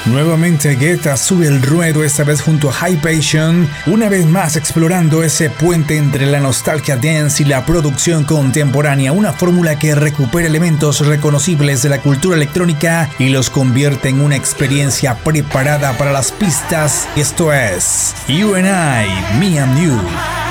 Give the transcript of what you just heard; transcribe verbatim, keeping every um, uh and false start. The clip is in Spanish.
Nuevamente Guetta sube el ruedo, esta vez junto a Hypatia, una vez más explorando ese puente entre la nostalgia dance y la producción contemporánea, una fórmula que recupera elementos reconocibles de la cultura electrónica y los convierte en una experiencia preparada para las pistas. Esto es You and I, Me and You.